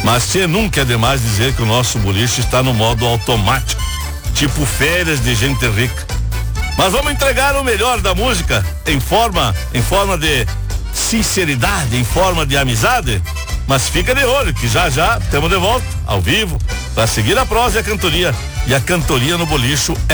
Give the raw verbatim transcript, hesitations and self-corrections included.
Mas tchê, nunca é demais dizer que o nosso boliche está no modo automático, tipo férias de gente rica. Mas vamos entregar o melhor da música em forma, em forma de sinceridade, em forma de amizade. Mas fica de olho que já já estamos de volta, ao vivo, para seguir a prosa e a cantoria. E a cantoria no bolicho é